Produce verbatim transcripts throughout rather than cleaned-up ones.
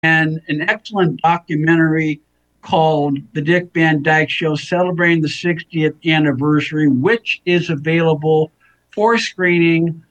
and an excellent documentary called The Dick Van Dyke Show, celebrating the sixtieth anniversary, which is available for screening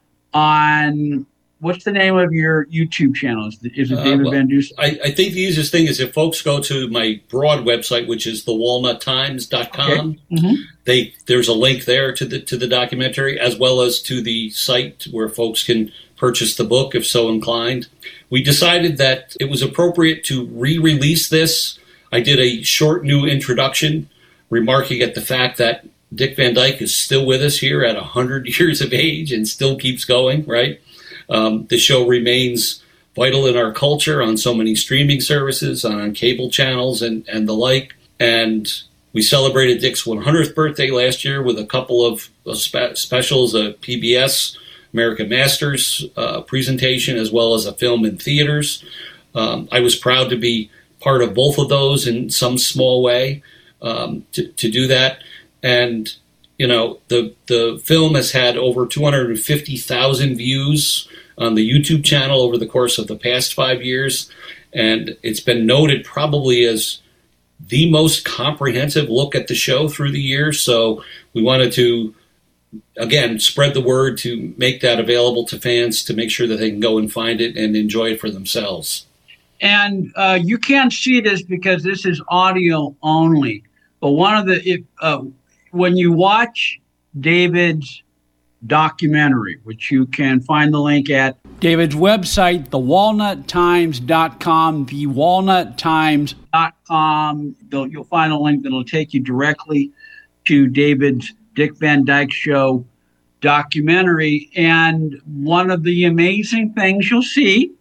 on, what's the name of your YouTube channel? Is it, is it David uh, well, Van Dusen? I, I think the easiest thing is if folks go to my broad website, which is the walnut times dot com. Okay. Mm-hmm. They there's a link there to the to the documentary, as well as to the site where folks can purchase the book if so inclined. We decided that it was appropriate to re-release this. I did a short new introduction remarking at the fact that Dick Van Dyke is still with us here at one hundred years of age and still keeps going, right? Um, the show remains vital in our culture on so many streaming services, on cable channels and, and the like. And we celebrated Dick's one hundredth birthday last year with a couple of uh, spe- specials, a P B S American Masters uh, presentation, as well as a film in theaters. Um, I was proud to be part of both of those in some small way um, to, to do that. And, you know, the the film has had over two hundred fifty thousand views on the YouTube channel over the course of the past five years. And it's been noted probably as the most comprehensive look at the show through the years. So we wanted to, again, spread the word to make that available to fans to make sure that they can go and find it and enjoy it for themselves. And uh, you can't see this because this is audio only. But one of the, if, uh, when you watch David's documentary, which you can find the link at David's website, the walnut times dot com, the walnut times dot com, you'll find a link that'll take you directly to David's Dick Van Dyke Show documentary. And one of the amazing things you'll see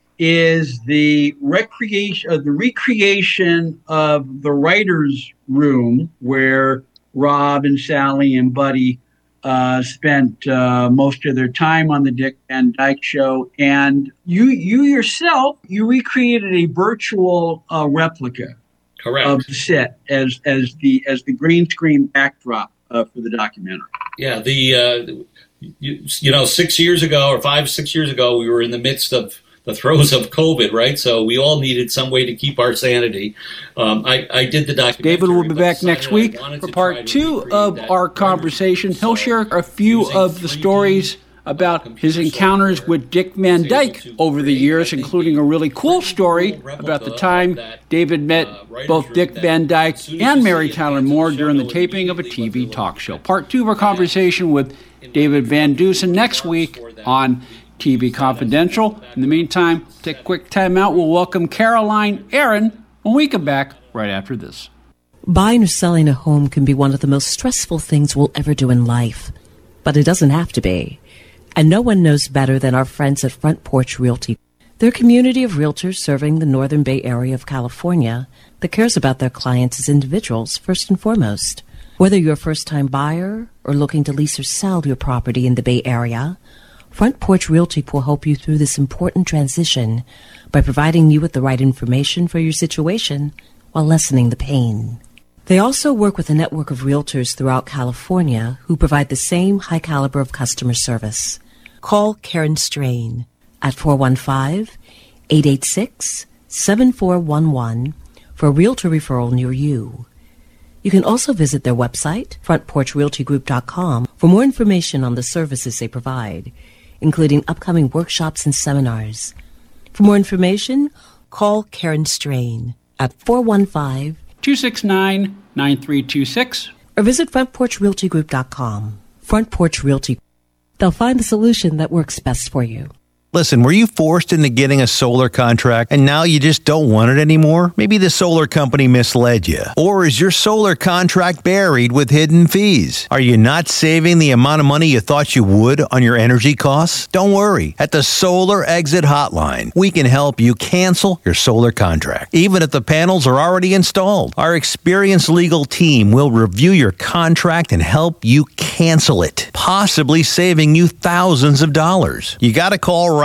is the recreation, uh, the recreation of the writer's room where Rob and Sally and Buddy uh, spent uh, most of their time on the Dick Van Dyke Show. And you you yourself, you recreated a virtual uh, replica Correct. of the set as as the as the green screen backdrop uh, for the documentary. Yeah, the uh, you, you know six years ago or five six years ago, we were in the midst of the throes of COVID, right? So we all needed some way to keep our sanity. Um, I, I did the documentary. David will be back next week for part two of our conversation. He'll share a few of the stories about his encounters with Dick Van Dyke over the years, including a really cool story about the time David met both Dick Van Dyke and Mary Tyler Moore during the taping of a T V talk show. Part two of our conversation with David Van Dusen next week on T V Confidential. In the meantime, take a quick time out. We'll welcome Caroline Aaron when we come back right after this. Buying or selling a home can be one of the most stressful things we'll ever do in life, but it doesn't have to be. And no one knows better than our friends at Front Porch Realty. They're a community of realtors serving the Northern Bay Area of California that cares about their clients as individuals first and foremost. Whether you're a first-time buyer or looking to lease or sell your property in the Bay Area, Front Porch Realty will help you through this important transition by providing you with the right information for your situation while lessening the pain. They also work with a network of realtors throughout California who provide the same high caliber of customer service. Call Karen Strain at four one five, eight eight six, seven four one one for a realtor referral near you. You can also visit their website, front porch realty group dot com, for more information on the services they provide, including upcoming workshops and seminars. For more information, call Karen Strain at four one five, two six nine, nine three two six or visit front porch realty group dot com. Front Porch Realty. They'll find the solution that works best for you. Listen, were you forced into getting a solar contract and now you just don't want it anymore? Maybe the solar company misled you. Or is your solar contract buried with hidden fees? Are you not saving the amount of money you thought you would on your energy costs? Don't worry. At the Solar Exit Hotline, we can help you cancel your solar contract, even if the panels are already installed. Our experienced legal team will review your contract and help you cancel it, possibly saving you thousands of dollars. You got to call right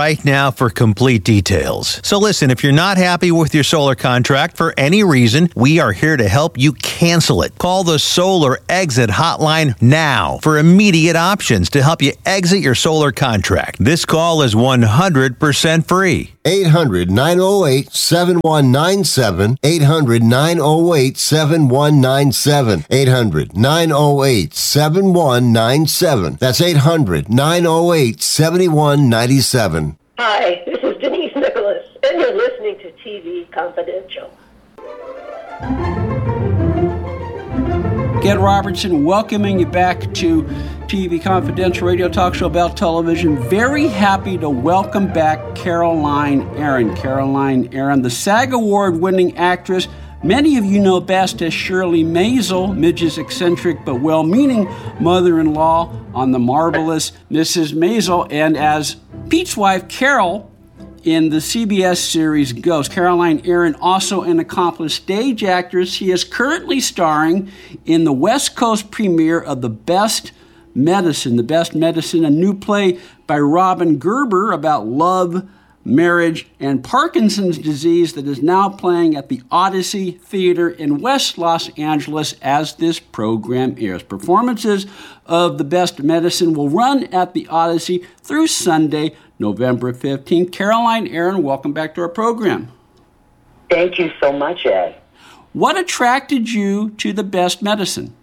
right now for complete details. So listen, if you're not happy with your solar contract for any reason, we are here to help you cancel it. Call the Solar Exit Hotline now for immediate options to help you exit your solar contract. This call is one hundred percent free. eight hundred, nine oh eight, seven one nine seven. eight hundred, nine oh eight, seven one nine seven. eight hundred, nine oh eight, seven one nine seven. That's eight hundred, nine oh eight, seven one nine seven. Hi, this is Denise Nicholas, and you're listening to T V Confidential. Ed Robertson welcoming you back to T V Confidential Radio Talk Show about television. Very happy to welcome back Caroline Aaron. Caroline Aaron, the SAG Award-winning actress. Many of you know best as Shirley Maisel, Midge's eccentric but well-meaning mother-in-law on The Marvelous Missus Maisel, and as Pete's wife, Carol, in the C B S series Ghost. Caroline Aaron, also an accomplished stage actress. She is currently starring in the West Coast premiere of The Best Medicine. The Best Medicine, a new play by Robin Gerber about love, marriage, and Parkinson's disease that is now playing at the Odyssey Theater in West Los Angeles as this program airs. Performances of The Best Medicine will run at the Odyssey through Sunday, November fifteenth. Caroline Aaron, welcome back to our program. Thank you so much, Ed. What attracted you to The Best Medicine?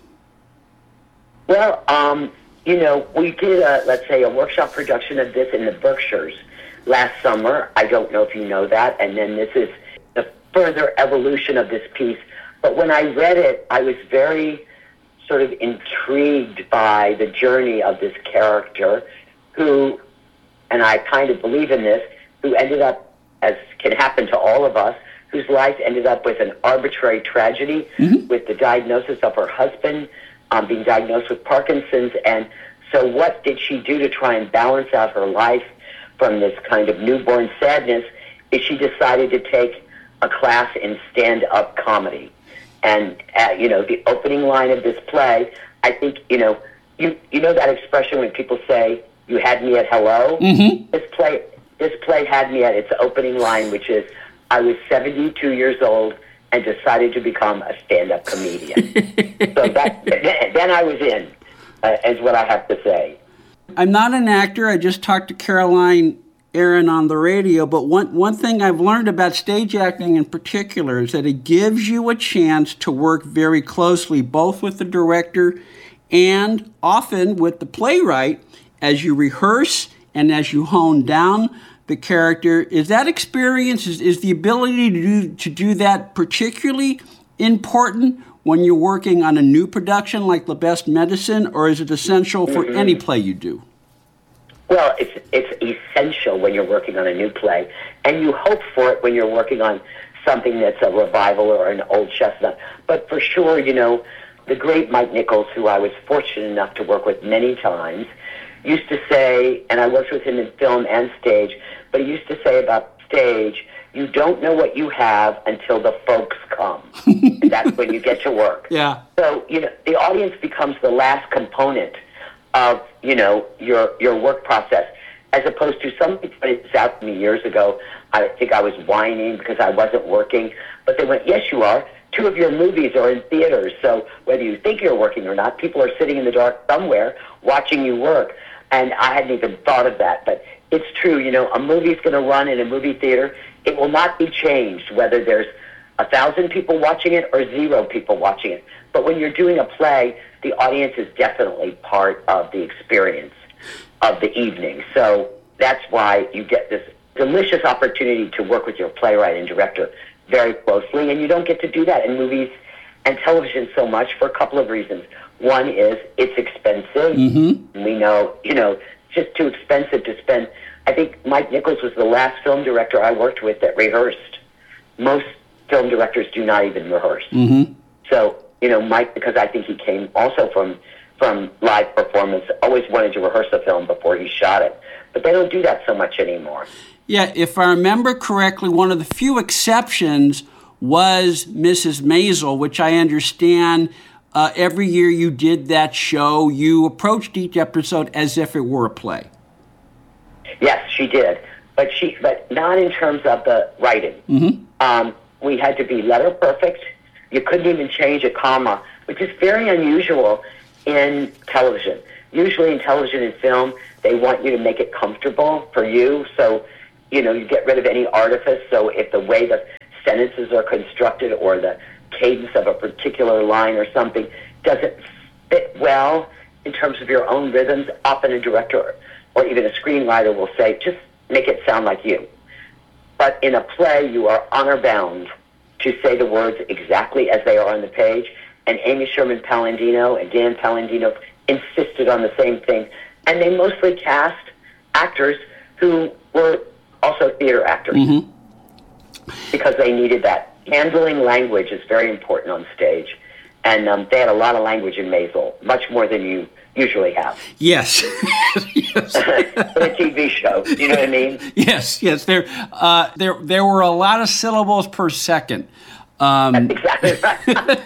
Well, um, you know, we did, a, let's say, a workshop production of this in the Berkshires last summer. I don't know if you know that. And then this is the further evolution of this piece. But when I read it, I was very sort of intrigued by the journey of this character who, and I kind of believe in this, who ended up, as can happen to all of us, whose life ended up with an arbitrary tragedy, mm-hmm. with the diagnosis of her husband um, being diagnosed with Parkinson's. And so what did she do to try and balance out her life from this kind of newborn sadness? Is she decided to take a class in stand-up comedy. And, uh, you know, the opening line of this play, I think, you know, you, you know that expression when people say, you had me at hello? Mm-hmm. This play this play had me at its opening line, which is, I was seventy-two years old and decided to become a stand-up comedian. So that, then I was in, uh, is what I have to say. I'm not an actor. I just talked to Caroline Aaron on the radio, but one, one thing I've learned about stage acting in particular is that it gives you a chance to work very closely, both with the director and often with the playwright, as you rehearse and as you hone down the character. Is that experience, is, is the ability to do, to do that particularly important when you're working on a new production like The Best Medicine, or is it essential for mm-hmm. any play you do? Well, it's it's essential when you're working on a new play, and you hope for it when you're working on something that's a revival or an old chestnut. But for sure, you know, the great Mike Nichols, who I was fortunate enough to work with many times, used to say, and I worked with him in film and stage, but he used to say about stage, you don't know what you have until the folks come. And that's when you get to work. Yeah. So, you know, the audience becomes the last component of, you know, your your work process, as opposed to somebody pointed this out to me years ago. I think I was whining because I wasn't working, but they went, yes, you are. Two of your movies are in theaters, so whether you think you're working or not, people are sitting in the dark somewhere watching you work. And I hadn't even thought of that, but it's true. You know, a movie's going to run in a movie theater. It will not be changed whether there's a thousand people watching it or zero people watching it. But when you're doing a play, the audience is definitely part of the experience of the evening. So that's why you get this delicious opportunity to work with your playwright and director very closely. And you don't get to do that in movies and television so much for a couple of reasons. One is it's expensive. Mm-hmm. We know, you know, it's just too expensive to spend. I think Mike Nichols was the last film director I worked with that rehearsed. Most film directors do not even rehearse. Mm-hmm. So, you know, Mike, because I think he came also from from live performance, always wanted to rehearse a film before he shot it. But they don't do that so much anymore. Yeah, if I remember correctly, one of the few exceptions was Missus Maisel, which I understand uh, every year you did that show, you approached each episode as if it were a play. Yes, she did, but she, but not in terms of the writing. Mm-hmm. Um, we had to be letter perfect. You couldn't even change a comma, which is very unusual in television. Usually in television and film, they want you to make it comfortable for you. So, you know, you get rid of any artifice. So if the way the sentences are constructed or the cadence of a particular line or something doesn't fit well in terms of your own rhythms, often a director or even a screenwriter will say, just make it sound like you. But in a play, you are honor-bound to say the words exactly as they are on the page. And Amy Sherman Palladino and Dan Palladino insisted on the same thing. And they mostly cast actors who were also theater actors Mm-hmm. because they needed that. Handling language is very important on stage. And um, they had a lot of language in Maisel, much more than you usually have. Yes. Yes. In a T V show, you know what I mean? Yes, yes. There, uh, there, there were a lot of syllables per second. Um, That's exactly right.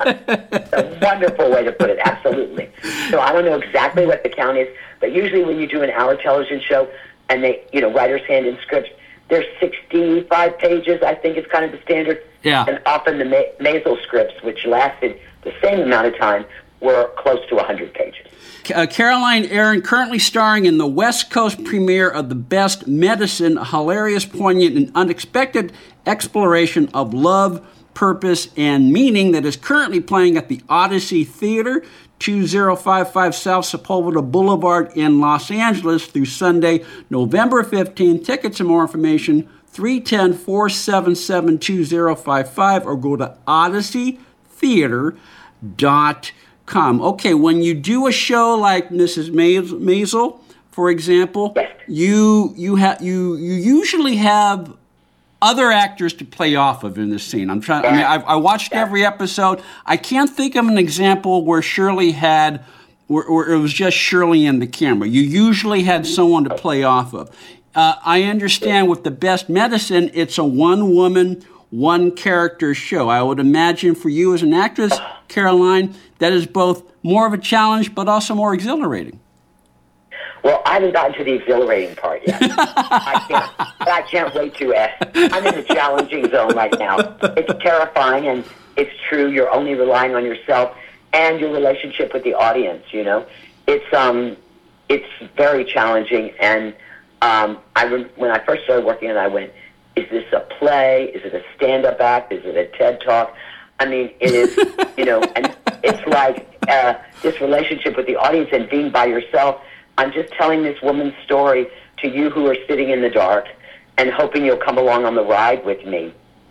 A wonderful way to put it, absolutely. So I don't know exactly what the count is, but usually when you do an hour television show and they, you know, writers hand in scripts, there's sixty-five pages, I think is kind of the standard. Yeah. And often the Ma- Maisel scripts, which lasted the same amount of time, were close to one hundred pages. Uh, Caroline Aaron, currently starring in the West Coast premiere of The Best Medicine, a hilarious, poignant, and unexpected exploration of love, purpose, and meaning that is currently playing at the Odyssey Theater, two thousand fifty-five South Sepulveda Boulevard in Los Angeles through Sunday, November fifteenth. Tickets and more information, three one zero, four seven seven, two zero five five, or go to odyssey theater dot com. Okay, when you do a show like Missus Maisel, for example, you you have you you usually have other actors to play off of in this scene. I'm trying. I mean, I've, I watched every episode. I can't think of an example where Shirley had, where, where it was just Shirley and the camera. You usually had someone to play off of. Uh, I understand with The Best Medicine, it's a one-woman, one-character show. I would imagine for you as an actress, Caroline, that is both more of a challenge but also more exhilarating. Well, I haven't gotten to the exhilarating part yet. I can't, but I can't wait to. Uh, I'm in the challenging zone right now. It's terrifying, and it's true. You're only relying on yourself and your relationship with the audience. You know, it's um, it's very challenging. And um, I when I first started working on it, I went, "Is this a play? Is it a stand-up act? Is it a TED Talk?" I mean, it is. You know, and it's like uh, this relationship with the audience and being by yourself. I'm just telling this woman's story to you who are sitting in the dark and hoping you'll come along on the ride with me.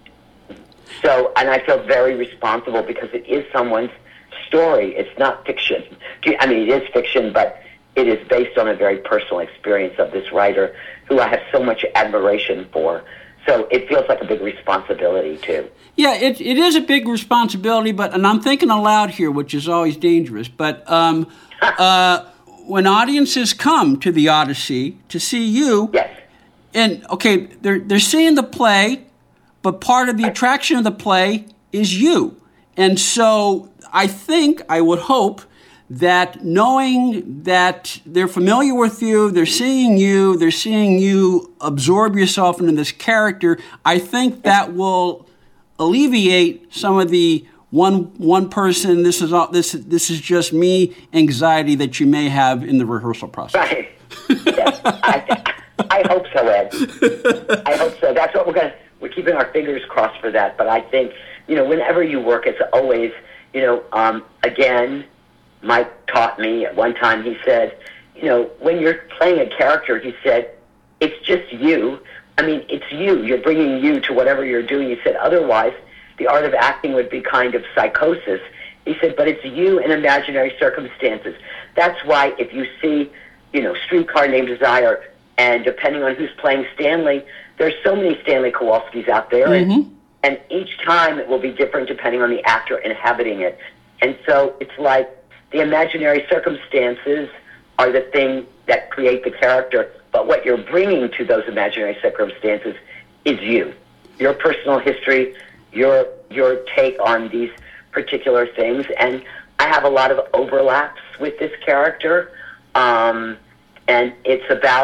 So, and I feel very responsible because it is someone's story. It's not fiction. I mean, it is fiction, but it is based on a very personal experience of this writer who I have so much admiration for. So it feels like a big responsibility, too. Yeah, it it is a big responsibility, but, and I'm thinking aloud here, which is always dangerous, but, um, uh, when audiences come to the Odyssey to see you, yes. and okay, they're they're seeing the play, but part of the attraction of the play is you. And so I think, I would hope, that knowing that they're familiar with you, they're seeing you, they're seeing you absorb yourself into this character, I think that will alleviate some of the One one person. This is all. This this is just me. Anxiety that you may have in the rehearsal process. Right. Yes. I, I hope so, Ed. I hope so. That's what we're gonna. We're keeping our fingers crossed for that. But I think, you know, whenever you work, it's always, you know. Um, again, Mike taught me at one time. He said, you know, when you're playing a character, he said, it's just you. I mean, it's you. You're bringing you to whatever you're doing. He said, otherwise, the art of acting would be kind of psychosis. He said, but it's you in imaginary circumstances. That's why if you see, you know, Streetcar Named Desire, and depending on who's playing Stanley, there's so many Stanley Kowalskis out there, mm-hmm. and, and each time it will be different depending on the actor inhabiting it. And so it's like the imaginary circumstances are the thing that create the character, but what you're bringing to those imaginary circumstances is you, your personal history, your your take on these particular things. And I have a lot of overlaps with this character, um, and it's about,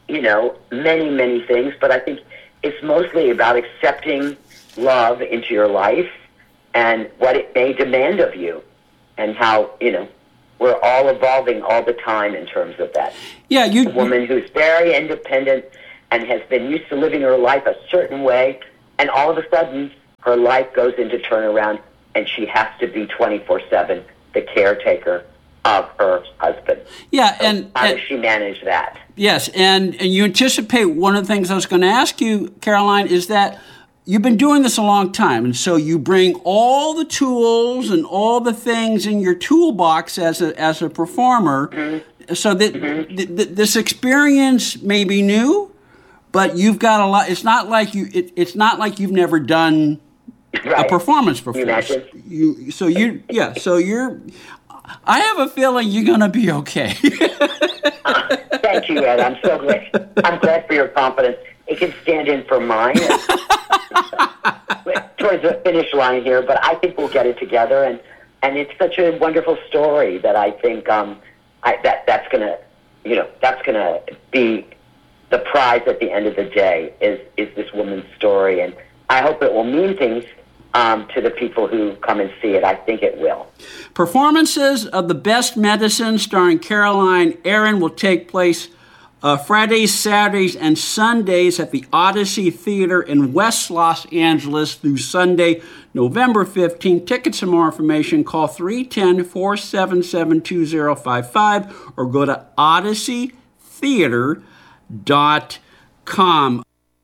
you know, many, many things, but I think it's mostly about accepting love into your life and what it may demand of you, and how, you know, we're all evolving all the time in terms of that. Yeah, you. A woman who's very independent and has been used to living her life a certain way, and all of a sudden her life goes into turnaround, and she has to be twenty-four seven the caretaker of her husband. Yeah, so and how and, does she manage that? Yes, and, and you anticipate one of the things I was going to ask you, Caroline, is that you've been doing this a long time, and so you bring all the tools and all the things in your toolbox as a as a performer, mm-hmm. so that mm-hmm. th- th- this experience may be new, but you've got a lot. It's not like you. It, it's not like you've never done right. a performance before. You imagine? You so you yeah. So you're. I have a feeling you're going to be okay. uh, thank you, Ed. I'm so glad. I'm glad for your confidence. It can stand in for mine towards the finish line here, but I think we'll get it together, and, and it's such a wonderful story that I think um, I, that that's gonna, you know, that's gonna be the prize at the end of the day. Is is this woman's story, and I hope it will mean things um, to the people who come and see it. I think it will. Performances of The Best Medicine, starring Caroline Aaron, will take place Uh, Fridays, Saturdays, and Sundays at the Odyssey Theater in West Los Angeles through Sunday, November fifteenth. Tickets and more information, call three one zero, four seven seven, two zero five five or go to odyssey theater dot com.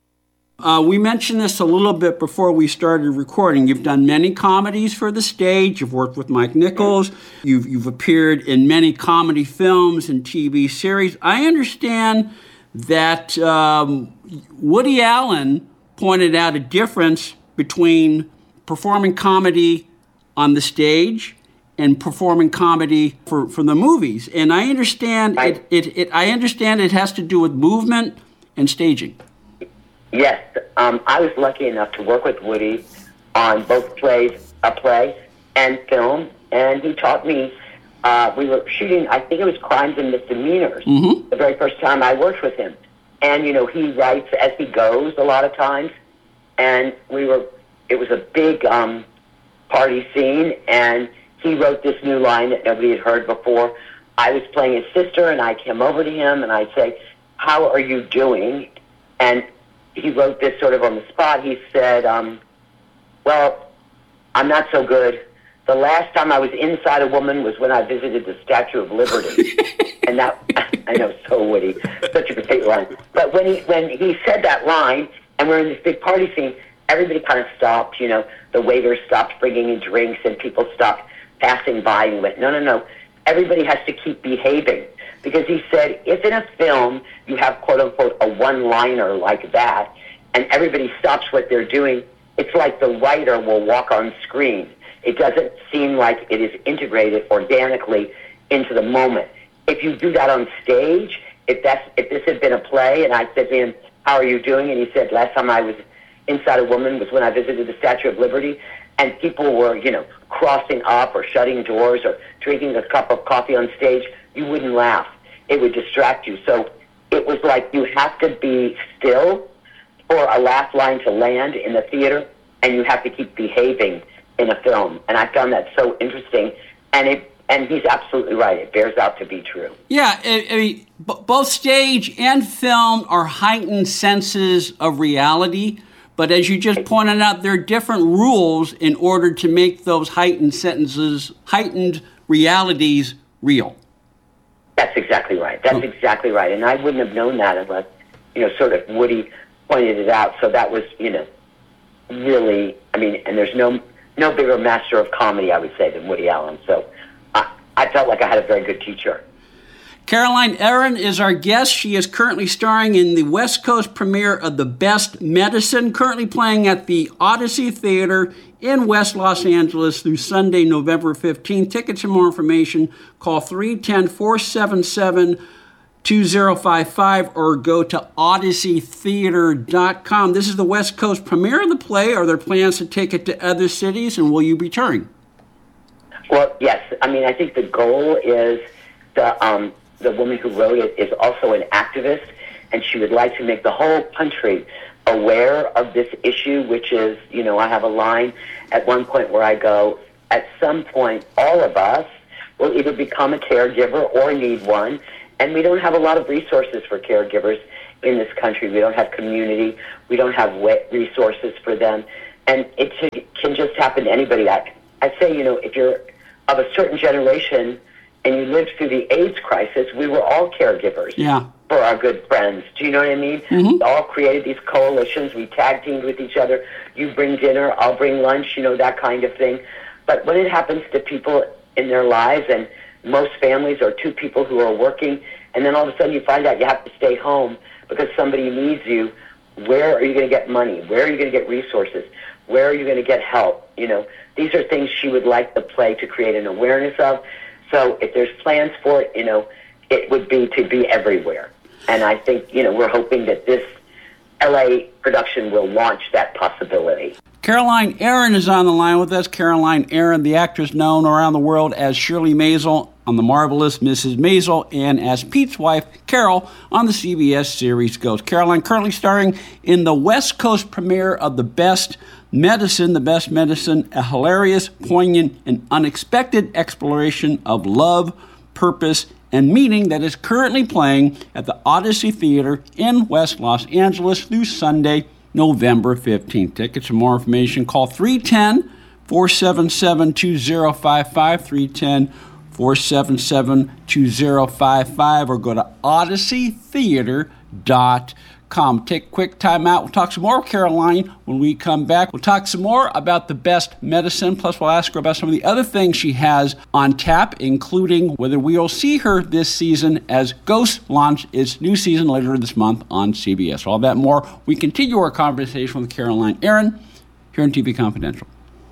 Uh, we mentioned this a little bit before we started recording. You've done many comedies for the stage. You've worked with Mike Nichols. You've, you've appeared in many comedy films and T V series. I understand that um, Woody Allen pointed out a difference between performing comedy on the stage and performing comedy for, for the movies. And I understand I, it, it, it. I understand it has to do with movement and staging. Yes, um, I was lucky enough to work with Woody on both plays, a play and film, and he taught me. Uh, we were shooting, I think it was Crimes and Misdemeanors, mm-hmm. the very first time I worked with him. And, you know, he writes as he goes a lot of times, and we were, it was a big um, party scene, and he wrote this new line that nobody had heard before. I was playing his sister, and I came over to him, and I'd say, "How are you doing?" And he wrote this sort of on the spot. He said, um, well, I'm not so good. The last time I was inside a woman was when I visited the Statue of Liberty. And that, I know, so witty, such a great line. But when he, when he said that line, and we're in this big party scene, everybody kind of stopped, you know, the waiters stopped bringing in drinks, and people stopped passing by and went, no, no, no, everybody has to keep behaving. Because he said, if in a film you have, quote-unquote, a one-liner like that, and everybody stops what they're doing, it's like the writer will walk on screen. It doesn't seem like it is integrated organically into the moment. If you do that on stage, if that's if this had been a play, and I said to him, how are you doing? And he said, last time I was inside a woman was when I visited the Statue of Liberty, and people were, you know, crossing up or shutting doors or drinking a cup of coffee on stage, you wouldn't laugh. It would distract you. So it was like you have to be still for a laugh line to land in the theater, and you have to keep behaving in a film. And I found that so interesting. And it and he's absolutely right. It bears out to be true. Yeah, I, I mean, b- both stage and film are heightened senses of reality. But as you just pointed out, there are different rules in order to make those heightened sentences, heightened realities real. That's exactly right. That's exactly right. And I wouldn't have known that unless, you know, sort of Woody pointed it out. So that was, you know, really, I mean, and there's no no bigger master of comedy, I would say, than Woody Allen. So I, I felt like I had a very good teacher. Caroline Aaron is our guest. She is currently starring in the West Coast premiere of The Best Medicine, currently playing at the Odyssey Theater in West Los Angeles through Sunday, November fifteenth. Tickets and more information, call three one zero, four seven seven, two zero five five or go to odyssey theater dot com. This is the West Coast premiere of the play. Are there plans to take it to other cities, and will you be touring? Well, yes. I mean, I think the goal is the... Um, The woman who wrote it is also an activist, and she would like to make the whole country aware of this issue, which is, you know, I have a line at one point where I go, at some point, all of us will either become a caregiver or need one, and we don't have a lot of resources for caregivers in this country. We don't have community. We don't have resources for them, and it can just happen to anybody. I, I say, you know, if you're of a certain generation and you lived through the AIDS crisis, we were all caregivers. Yeah. For our good friends. Do you know what I mean? Mm-hmm. We all created these coalitions. We tag teamed with each other. You bring dinner, I'll bring lunch, you know, that kind of thing. But when it happens to people in their lives, and most families are two people who are working, and then all of a sudden you find out you have to stay home because somebody needs you, where are you going to get money? Where are you going to get resources? Where are you going to get help? You know, these are things she would like the play to create an awareness of. So if there's plans for it, you know, it would be to be everywhere. And I think, you know, we're hoping that this L A production will launch that possibility. Caroline Aaron is on the line with us. Caroline Aaron, the actress known around the world as Shirley Maisel on The Marvelous Missus Maisel and as Pete's wife, Carol, on the C B S series Ghost. Caroline currently starring in the West Coast premiere of The Best Medicine, The Best Medicine, a hilarious, poignant, and unexpected exploration of love, purpose, and meaning that is currently playing at the Odyssey Theater in West Los Angeles through Sunday, November fifteenth. Tickets and more information, call three one zero, four seven seven, two zero five five, three one zero, four seven seven, two zero five five, or go to odyssey theater dot com. Take a quick time out. We'll talk some more with Caroline when we come back. We'll talk some more about The Best Medicine, plus we'll ask her about some of the other things she has on tap, including whether we'll see her this season as Ghost launch its new season later this month on C B S. All that and more. We continue our conversation with Caroline Aaron here on T V Confidential.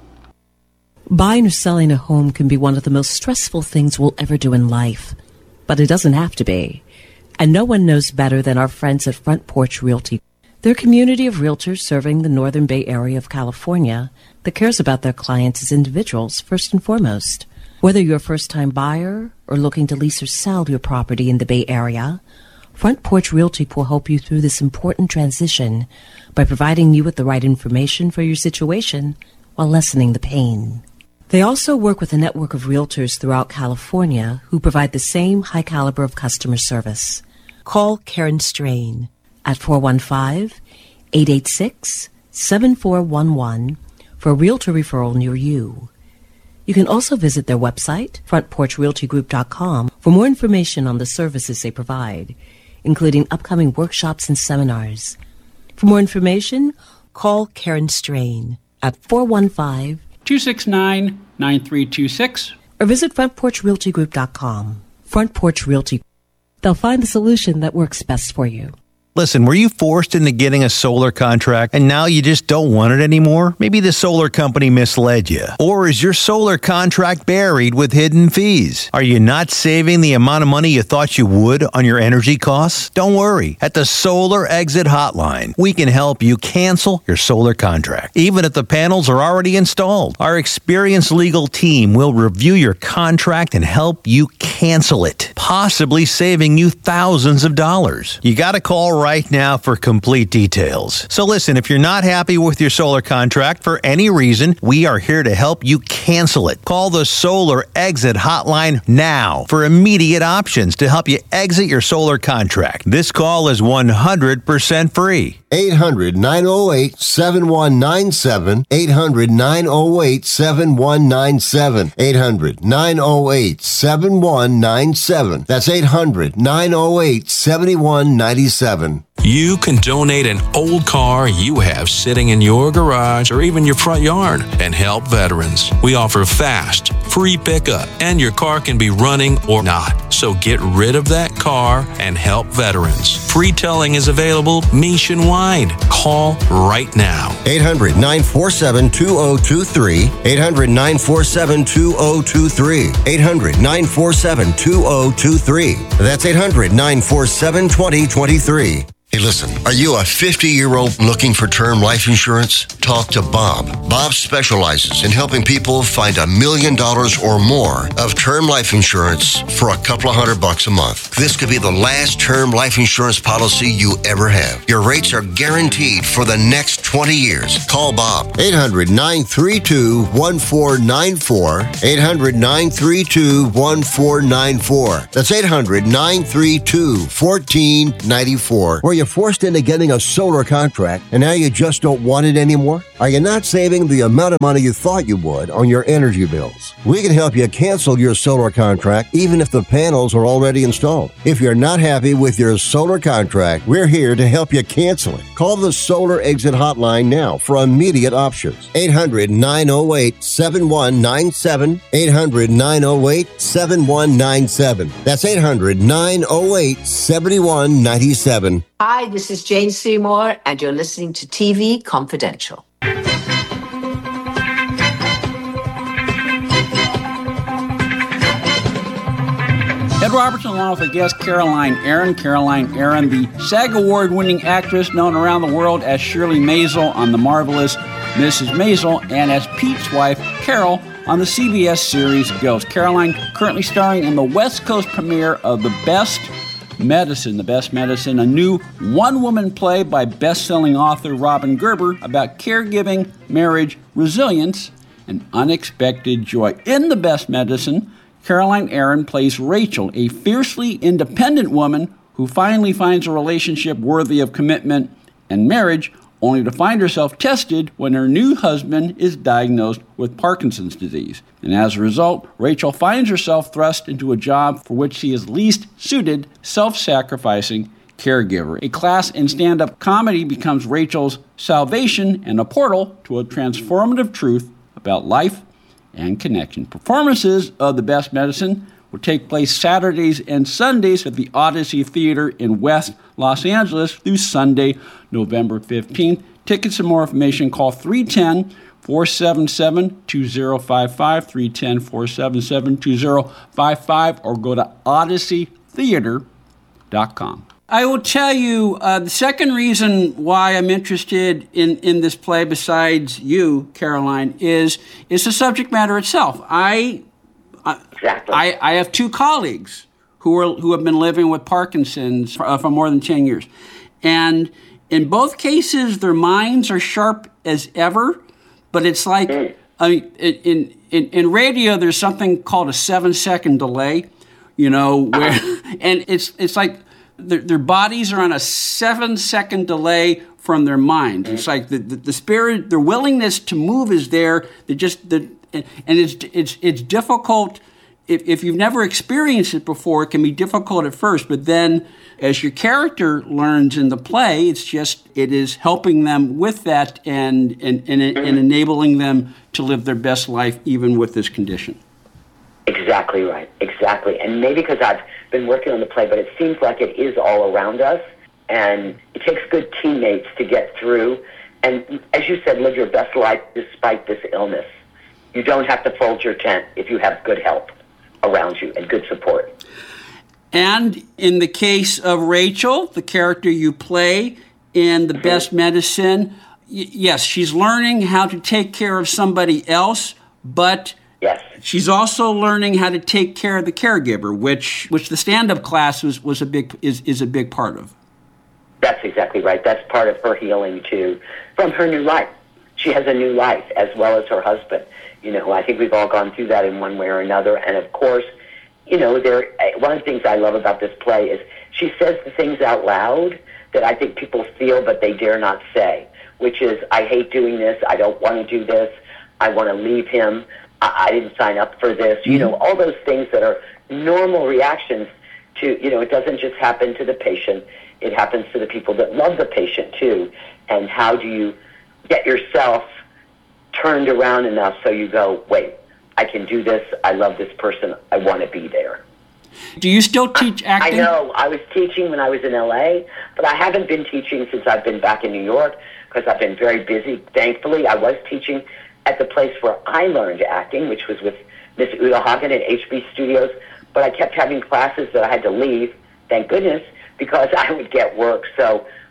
Buying or selling a home can be one of the most stressful things we'll ever do in life, but it doesn't have to be. And no one knows better than our friends at Front Porch Realty. They're a community of realtors serving the Northern Bay Area of California that cares about their clients as individuals first and foremost. Whether you're a first-time buyer or looking to lease or sell your property in the Bay Area, Front Porch Realty will help you through this important transition by providing you with the right information for your situation while lessening the pain. They also work with a network of realtors throughout California who provide the same high caliber of customer service. Call Karen Strain at four one five, eight eight six, seven four one one for a realtor referral near you. You can also visit their website, front porch realty group dot com, for more information on the services they provide, including upcoming workshops and seminars. For more information, call Karen Strain at four one five, two six nine, nine three two six or visit front porch realty group dot com. Front Porch Realty. They'll find the solution that works best for you. Listen, were you forced into getting a solar contract and now you just don't want it anymore? Maybe the solar company misled you. Or is your solar contract buried with hidden fees? Are you not saving the amount of money you thought you would on your energy costs? Don't worry. At the Solar Exit Hotline, we can help you cancel your solar contract, even if the panels are already installed. Our experienced legal team will review your contract and help you cancel it, possibly saving you thousands of dollars. You got to call right now for complete details. So listen, if you're not happy with your solar contract for any reason, we are here to help you cancel it. Call the Solar Exit Hotline now for immediate options to help you exit your solar contract. This call is one hundred percent free. eight hundred, nine oh eight, seven one nine seven. eight hundred, nine oh eight, seven one nine seven. eight hundred, nine oh eight, seven one nine seven. That's eight hundred, nine oh eight, seven one nine seven. You can donate an old car you have sitting in your garage or even your front yard and help veterans. We offer fast, free pickup, and your car can be running or not. So get rid of that car and help veterans. Free towing is available nationwide. Call right now. eight hundred, nine four seven, two oh two three. eight hundred, nine four seven, two oh two three. eight hundred, nine four seven, two oh two three. That's eight hundred, nine four seven, two oh two three. Hey, listen, are you a fifty-year-old looking for term life insurance? Talk to Bob. Bob specializes in helping people find a million dollars or more of term life insurance for a couple of hundred bucks a month. This could be the last term life insurance policy you ever have. Your rates are guaranteed for the next twenty years. Call Bob. eight hundred, nine three two, one four nine four. eight hundred, nine three two, one four nine four. That's eight hundred, nine three two, one four nine four. Were you forced into getting a solar contract and now you just don't want it anymore? Are you not saving the amount of money you thought you would on your energy bills? We can help you cancel your solar contract even if the panels are already installed. If you're not happy with your solar contract, we're here to help you cancel it. Call the Solar Exit Hotline now for immediate options. eight hundred, nine oh eight, seven one nine seven. eight hundred, nine oh eight, seven one nine seven. That's eight hundred, nine oh eight, seven one nine seven. Hi, this is Jane Seymour, and you're listening to T V Confidential. Ed Robertson, along with our guest Caroline Aaron. Caroline Aaron, the SAG Award-winning actress known around the world as Shirley Maisel on The Marvelous Missus Maisel, and as Pete's wife, Carol, on the C B S series Ghost. Caroline currently starring in the West Coast premiere of The Best Medicine, The Best Medicine, a new one-woman play by best-selling author Robin Gerber about caregiving, marriage, resilience, and unexpected joy. In The Best Medicine, Caroline Aaron plays Rachel, a fiercely independent woman who finally finds a relationship worthy of commitment and marriage, only to find herself tested when her new husband is diagnosed with Parkinson's disease. And as a result, Rachel finds herself thrust into a job for which she is least suited, self-sacrificing caregiver. A class in stand-up comedy becomes Rachel's salvation and a portal to a transformative truth about life and connection. Performances of The Best Medicine will take place Saturdays and Sundays at the Odyssey Theater in West Los Angeles through Sunday, November fifteenth. Tickets and more information, call three one zero, four seven seven, two zero five five, three one zero, four seven seven, two zero five five, or go to odyssey theater dot com. I will tell you, uh, the second reason why I'm interested in, in this play, besides you, Caroline, is is the subject matter itself. I Exactly. I, I have two colleagues who are who have been living with Parkinson's for, uh, for more than ten years. And in both cases, their minds are sharp as ever, but it's like, mm. I mean, in, in, in radio, there's something called a seven-second delay, you know, where, and it's it's like their, their bodies are on a seven-second delay from their mind. It's like the, the, the spirit, their willingness to move is there. They just, the, and it's it's it's difficult. If, if you've never experienced it before, it can be difficult at first, but then as your character learns in the play, it's just, it is helping them with that and, and, and, and enabling them to live their best life even with this condition. Exactly right, exactly. And maybe because I've been working on the play, but it seems like it is all around us, and it takes good teammates to get through, and as you said, live your best life despite this illness. You don't have to fold your tent if you have good help around you and good support. And in the case of Rachel, the character you play in The Best Medicine, y- yes, she's learning how to take care of somebody else, but yes, she's also learning how to take care of the caregiver, which which the stand-up class was, was a big is, is a big part of. That's exactly right. That's part of her healing too, from her new life. She has a new life as well as her husband. You know, I think we've all gone through that in one way or another. And of course, you know, there. One of the things I love about this play is she says the things out loud that I think people feel but they dare not say, which is, I hate doing this, I don't want to do this, I want to leave him, I, I didn't sign up for this, mm-hmm. you know, all those things that are normal reactions to, you know, it doesn't just happen to the patient, it happens to the people that love the patient too. And how do you get yourself turned around enough so you go, wait, I can do this, I love this person, I want to be there. Do you still teach acting? I know. I was teaching when I was in L A, but I haven't been teaching since I've been back in New York because I've been very busy. Thankfully, I was teaching at the place where I learned acting, which was with Miss Uta Hagen at H B Studios, but I kept having classes that I had to leave, thank goodness, because I would get work. So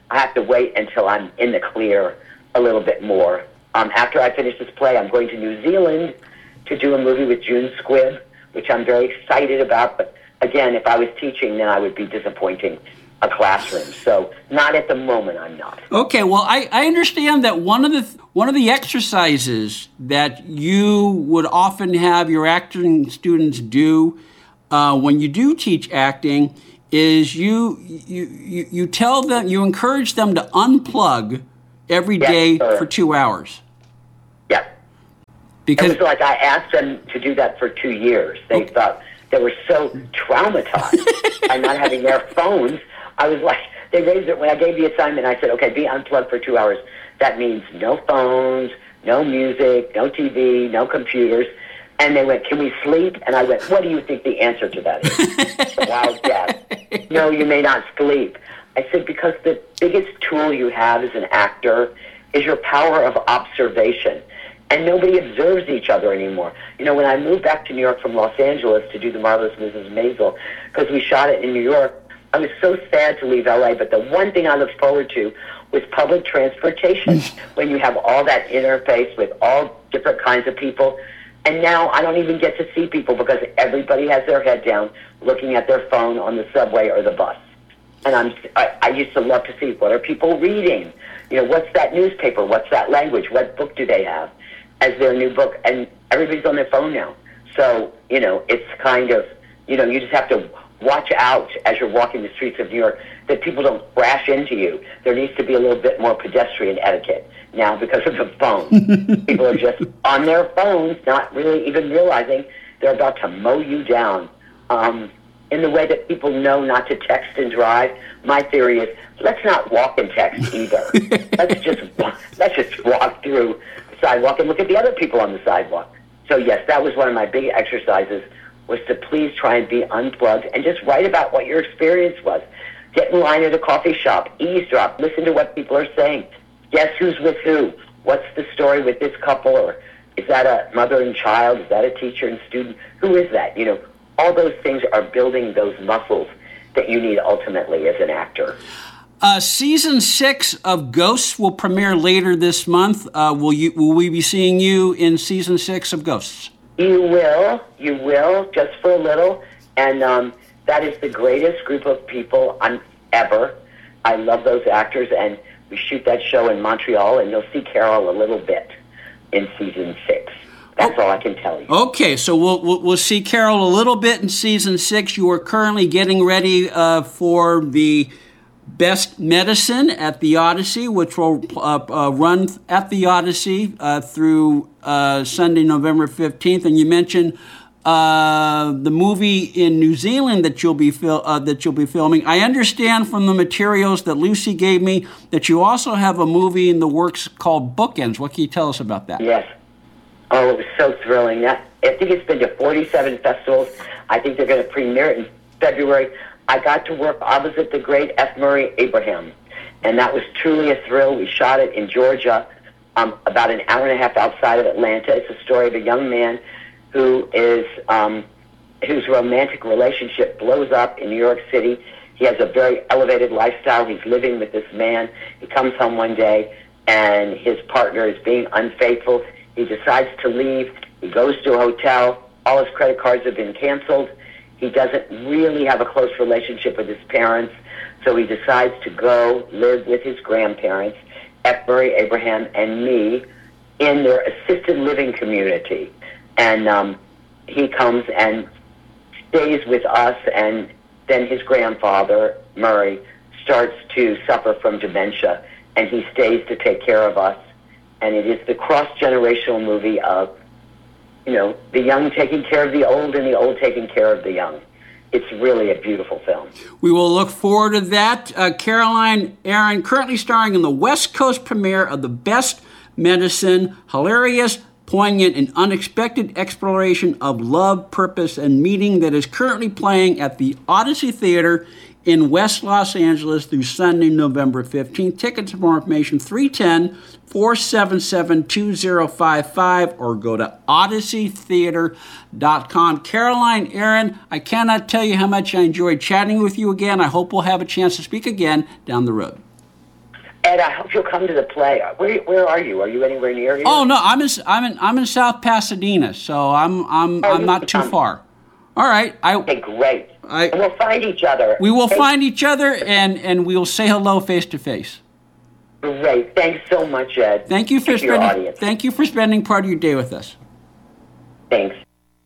I have to wait until I'm in the clear a little bit more. Um, after I finish this play, I'm going to New Zealand to do a movie with June Squibb, which I'm very excited about. But again, if I was teaching, then I would be disappointing a classroom. So not at the moment, I'm not. Okay, well, I, I understand that one of the one of the exercises that you would often have your acting students do uh, when you do teach acting is you you you, you tell them, you encourage them to unplug every yes, day sir. for two hours. Yeah. Because it was like I asked them to do that for two years. They okay. thought they were so traumatized by not having their phones. I was like, they raised it when I gave the assignment. I said, okay, be unplugged for two hours. That means no phones, no music, no T V, no computers. And they went, can we sleep? And I went, what do you think the answer to that is? A wild guess. No, you may not sleep. I said, because the biggest tool you have as an actor is your power of observation. And nobody observes each other anymore. You know, when I moved back to New York from Los Angeles to do The Marvelous Missus Maisel, because we shot it in New York, I was so sad to leave L A, but the one thing I looked forward to was public transportation, when you have all that interface with all different kinds of people. And now I don't even get to see people because everybody has their head down looking at their phone on the subway or the bus. And I'm, I, I used to love to see, what are people reading? You know, what's that newspaper? What's that language? What book do they have as their new book? And everybody's on their phone now. So, you know, it's kind of, you know, you just have to watch out as you're walking the streets of New York that people don't crash into you. There needs to be a little bit more pedestrian etiquette now because of the phone. People are just on their phones, not really even realizing they're about to mow you down. Um, in the way that people know not to text and drive, my theory is, let's not walk and text either. let's just let's just walk through the sidewalk and look at the other people on the sidewalk. So yes, that was one of my big exercises, was to please try and be unplugged and just write about what your experience was. Get in line at a coffee shop, eavesdrop, listen to what people are saying. Guess who's with who? What's the story with this couple? Or is that a mother and child? Is that a teacher and student? Who is that? You know, all those things are building those muscles that you need ultimately as an actor. Uh, season six of Ghosts will premiere later this month. Uh, will you? Will we be seeing you in season six of Ghosts? You will. You will, just for a little. And um, that is the greatest group of people I'm ever. I love those actors, and we shoot that show in Montreal, and you'll see Carol a little bit in season six. That's all I can tell you. Okay, so we'll, we'll we'll see Carol a little bit in season six. You are currently getting ready uh, for the Best Medicine at the Odyssey, which will uh, uh, run at the Odyssey uh, through uh, Sunday, November fifteenth. And you mentioned uh, the movie in New Zealand that you'll be fil- uh, that you'll be filming. I understand from the materials that Lucy gave me that you also have a movie in the works called Bookends. What can you tell us about that? Yes. Oh, it was so thrilling. That, I think it's been to forty-seven festivals. I think they're going to premiere it in February. I got to work opposite the great F. Murray Abraham, and that was truly a thrill. We shot it in Georgia, um, about an hour and a half outside of Atlanta. It's a story of a young man who is um, whose romantic relationship blows up in New York City. He has a very elevated lifestyle. He's living with this man. He comes home one day, and his partner is being unfaithful. He decides to leave. He goes to a hotel. All his credit cards have been canceled. He doesn't really have a close relationship with his parents, so he decides to go live with his grandparents, F. Murray Abraham and me, in their assisted living community. And um, he comes and stays with us, and then his grandfather, Murray, starts to suffer from dementia, and he stays to take care of us. And it is the cross-generational movie of, you know, the young taking care of the old and the old taking care of the young. It's really a beautiful film. We will look forward to that. Uh, Caroline Aaron, currently starring in the West Coast premiere of The Best Medicine, hilarious, poignant, and unexpected exploration of love, purpose, and meaning that is currently playing at the Odyssey Theater in West Los Angeles through Sunday, November fifteenth. Tickets for more information, three one zero, four seven seven, two zero five five, or go to odyssey theater dot com. Caroline Aaron, I cannot tell you how much I enjoyed chatting with you again. I hope we'll have a chance to speak again down the road. Ed, I hope you'll come to the play. Where where are you? Are you anywhere near here? Oh no, I'm in I'm in I'm in South Pasadena, so I'm I'm Oh, I'm not too um, far. All right, I Okay, great. I And we'll find each other. we will Hey, find each other and and we'll say hello face to face. Great. Thanks so much, Ed. Thank you for To your spending audience. thank you for spending part of your day with us. Thanks.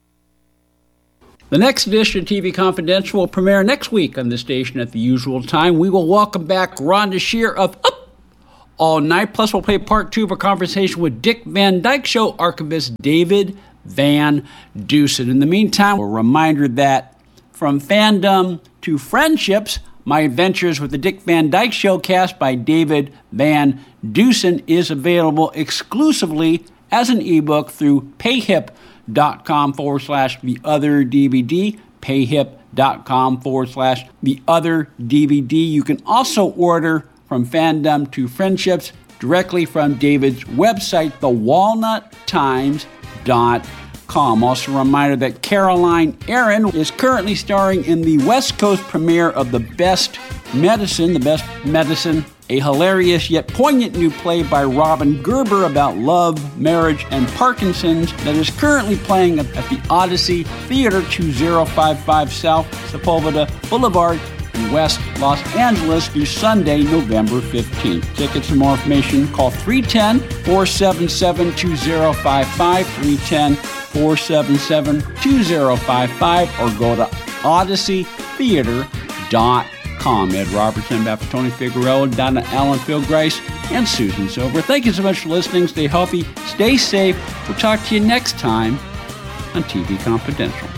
The next edition of T V Confidential will premiere next week on the station at the usual time. We will welcome back Rhonda Shear of Up All Night. Plus, we'll play part two of a conversation with Dick Van Dyke Show archivist David Van Dusen. In the meantime, a reminder that from fandom to friendships, my adventures with the Dick Van Dyke Show cast by David Van Dusen is available exclusively as an ebook through payhip.com forward slash the other DVD, payhip.com forward slash the other DVD. You can also order From Fandom to Friendships directly from David's website, the walnut times dot com. Also a reminder that Caroline Aaron is currently starring in the West Coast premiere of The Best Medicine, The Best Medicine, a hilarious yet poignant new play by Robin Gerber about love, marriage, and Parkinson's that is currently playing at the Odyssey Theater, two oh five five South Sepulveda Boulevard in West Los Angeles through Sunday, November fifteenth. Tickets and more information, call three one zero, four seven seven, two oh five five, three one zero, four seven seven, two oh five five, or go to odyssey theater dot com. Ed Robertson, Beth Tony Figueroa, Donna Allen, Phil Grice, and Susan Silver. Thank you so much for listening. Stay healthy, stay safe. We'll talk to you next time on T V Confidential.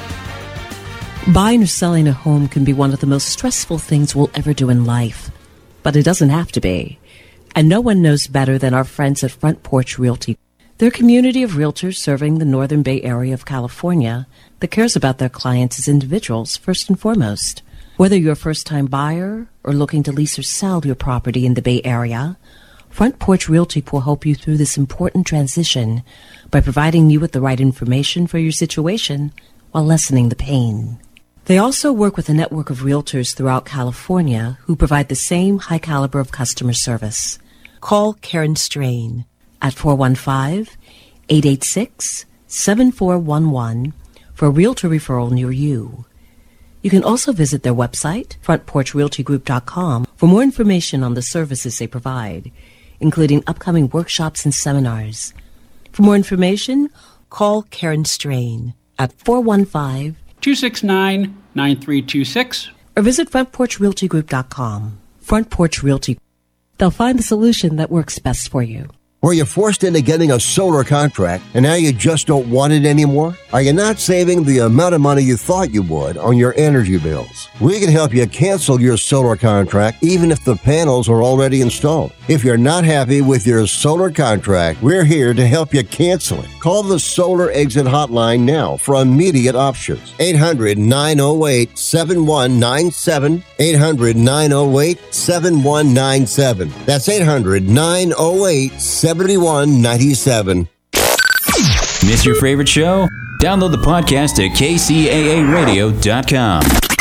Buying or selling a home can be one of the most stressful things we'll ever do in life, but it doesn't have to be. And no one knows better than our friends at Front Porch Realty. They're a community of realtors serving the Northern Bay Area of California that cares about their clients as individuals first and foremost. Whether you're a first-time buyer or looking to lease or sell your property in the Bay Area, Front Porch Realty will help you through this important transition by providing you with the right information for your situation while lessening the pain. They also work with a network of realtors throughout California who provide the same high caliber of customer service. Call Karen Strain at four one five, eight eight six, seven four one one for a realtor referral near you. You can also visit their website, front porch realty group dot com, for more information on the services they provide, including upcoming workshops and seminars. For more information, call Karen Strain at four one five, two six nine, nine three two six or visit front porch realty group dot com. Front Porch Realty. They'll find the solution that works best for you. Were you forced into getting a solar contract and now you just don't want it anymore? Are you not saving the amount of money you thought you would on your energy bills? We can help you cancel your solar contract even if the panels are already installed. If you're not happy with your solar contract, we're here to help you cancel it. Call the Solar Exit Hotline now for immediate options. eight hundred, nine oh eight, seven one nine seven. eight hundred, nine oh eight, seven one nine seven. That's eight hundred, nine oh eight, seven one nine seven. Miss your favorite show? Download the podcast at K C A A radio dot com.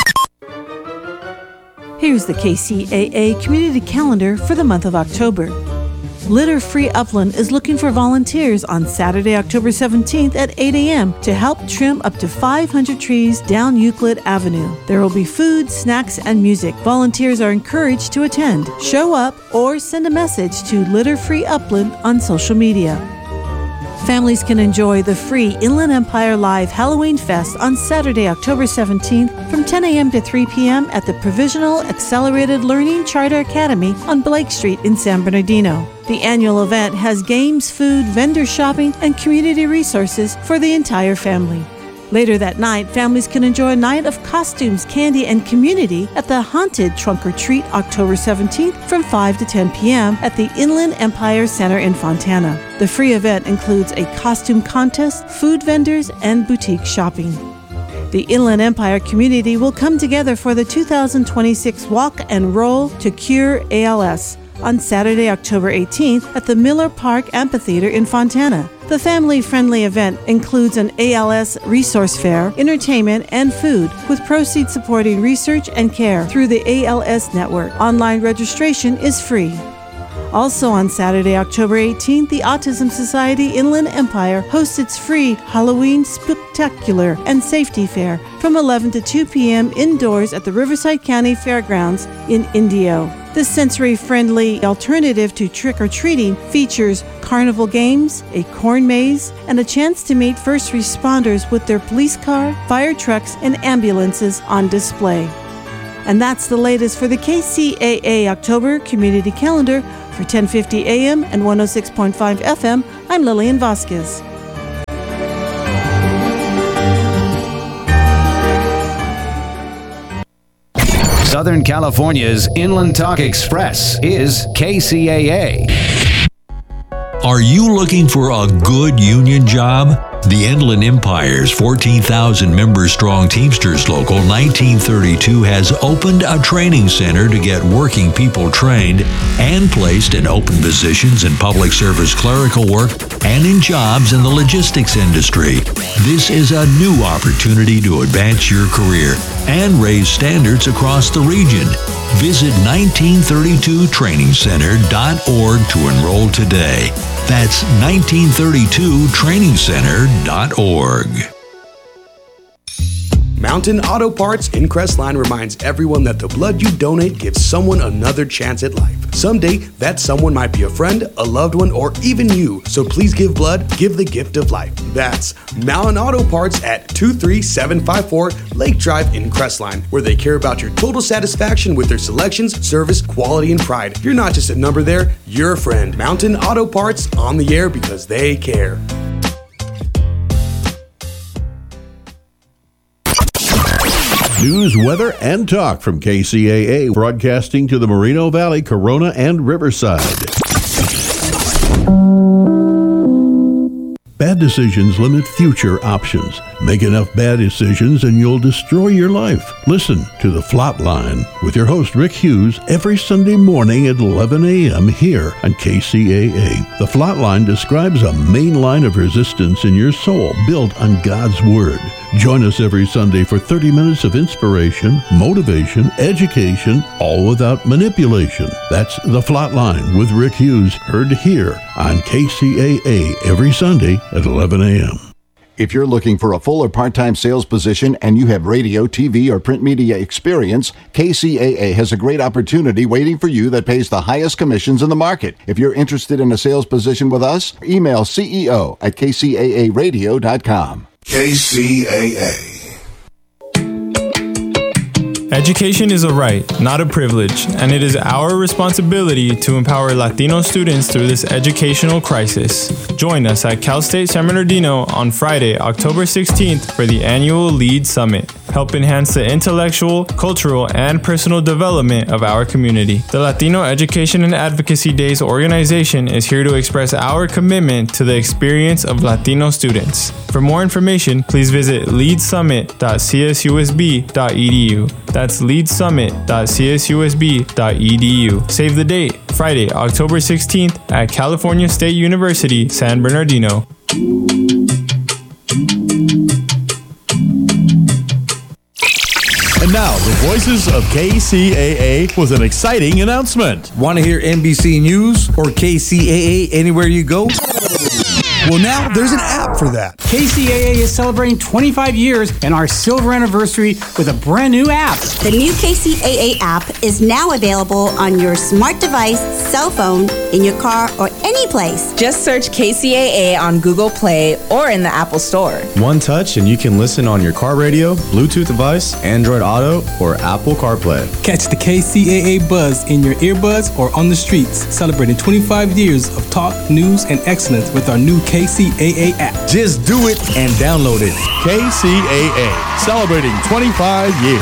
Here's the K C A A community calendar for the month of October. Litter Free Upland is looking for volunteers on Saturday, October seventeenth at eight a.m. to help trim up to five hundred trees down Euclid Avenue. There will be food, snacks, and music. Volunteers are encouraged to attend. Show up or send a message to Litter Free Upland on social media. Families can enjoy the free Inland Empire Live Halloween Fest on Saturday, October seventeenth from ten a.m. to three p.m. at the Provisional Accelerated Learning Charter Academy on Blake Street in San Bernardino. The annual event has games, food, vendor shopping, and community resources for the entire family. Later that night, families can enjoy a night of costumes, candy, and community at the Haunted Trunk or Treat October seventeenth from five to ten p.m. at the Inland Empire Center in Fontana. The free event includes a costume contest, food vendors, and boutique shopping. The Inland Empire community will come together for the two thousand twenty-six Walk and Roll to Cure A L S on Saturday, October eighteenth at the Miller Park Amphitheater in Fontana. The family-friendly event includes an A L S resource fair, entertainment, and food, with proceeds supporting research and care through the A L S network. Online registration is free. Also on Saturday, October eighteenth, the Autism Society Inland Empire hosts its free Halloween Spooktacular and Safety Fair from eleven to two p.m. indoors at the Riverside County Fairgrounds in Indio. This sensory-friendly alternative to trick-or-treating features carnival games, a corn maze, and a chance to meet first responders with their police car, fire trucks, and ambulances on display. And that's the latest for the K C A A October Community Calendar for ten fifty A M and one oh six point five F M. I'm Lillian Vasquez. Southern California's Inland Talk Express is K C A A. Are you looking for a good union job? The Inland Empire's fourteen thousand member strong Teamsters Local nineteen thirty-two has opened a training center to get working people trained and placed in open positions in public service clerical work and in jobs in the logistics industry. This is a new opportunity to advance your career and raise standards across the region. Visit nineteen thirty-two training center dot org to enroll today. That's nineteen thirty-two training center dot org. Mountain Auto Parts in Crestline reminds everyone that the blood you donate gives someone another chance at life. Someday, that someone might be a friend, a loved one, or even you. So please give blood, give the gift of life. That's Mountain Auto Parts at two three seven five four Lake Drive in Crestline, where they care about your total satisfaction with their selections, service, quality, and pride. You're not just a number there, you're a friend. Mountain Auto Parts on the air because they care. News, weather, and talk from K C A A, broadcasting to the Moreno Valley, Corona, and Riverside. Bad decisions limit future options. Make enough bad decisions and you'll destroy your life. Listen to The Flatline with your host Rick Hughes every Sunday morning at eleven a.m. here on K C A A. The Flatline describes a main line of resistance in your soul built on God's Word. Join us every Sunday for thirty minutes of inspiration, motivation, education, all without manipulation. That's The Flatline with Rick Hughes, heard here on K C A A every Sunday at eleven a.m. If you're looking for a full or part-time sales position and you have radio, T V, or print media experience, K C A A has a great opportunity waiting for you that pays the highest commissions in the market. If you're interested in a sales position with us, email C E O at K C A A radio dot com. K C A A. Education is a right, not a privilege, and it is our responsibility to empower Latino students through this educational crisis. Join us at Cal State San Bernardino on Friday, October sixteenth for the annual LEAD Summit. Help enhance the intellectual, cultural, and personal development of our community. The Latino Education and Advocacy Days organization is here to express our commitment to the experience of Latino students. For more information, please visit lead summit dot c s u s b dot e d u. That's lead summit dot c s u s b dot e d u. Save the date, Friday, October sixteenth at California State University, San Bernardino. And now, the voices of K C A A with an exciting announcement. Want to hear N B C News or K C A A anywhere you go? Well, now there's an app for that. K C A A is celebrating twenty-five years and our silver anniversary with a brand new app. The new K C A A app is now available on your smart device, cell phone, in your car, or any place. Just search K C A A on Google Play or in the Apple Store. One touch and you can listen on your car radio, Bluetooth device, Android Auto, or Apple CarPlay. Catch the K C A A buzz in your earbuds or on the streets, celebrating twenty-five years of talk, news, and excellence with our new K C A A app. Just do it and download it. K C A A, celebrating twenty-five years.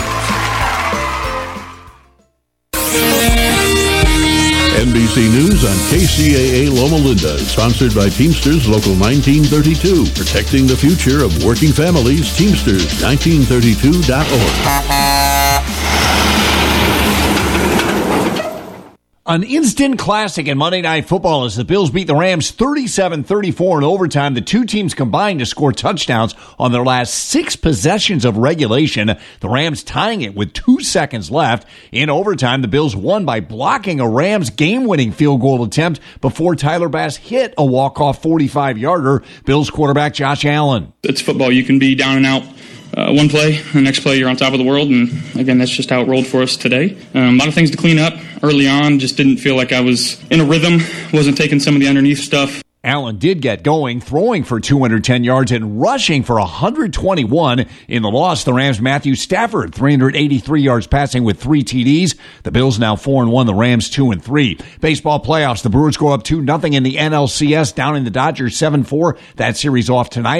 N B C News on K C A A Loma Linda, sponsored by Teamsters Local nineteen thirty-two, protecting the future of working families. Teamsters nineteen thirty-two dot org. An instant classic in Monday Night Football as the Bills beat the Rams thirty-seven thirty-four in overtime. The two teams combined to score touchdowns on their last six possessions of regulation. The Rams tying it with two seconds left. In overtime, the Bills won by blocking a Rams game-winning field goal attempt before Tyler Bass hit a walk-off forty-five-yarder. Bills quarterback Josh Allen. It's football. You can be down and out. Uh, one play, the next play you're on top of the world, and again, that's just how it rolled for us today. Um, a lot of things to clean up early on, just didn't feel like I was in a rhythm, wasn't taking some of the underneath stuff. Allen did get going, throwing for two hundred ten yards and rushing for one hundred twenty-one. In the loss, the Rams' Matthew Stafford, three hundred eighty-three yards passing with three T Ds. The Bills now four and one, the Rams two and three. Baseball playoffs, the Brewers go up two nothing in the N L C S, down in the Dodgers seven four. That series off tonight.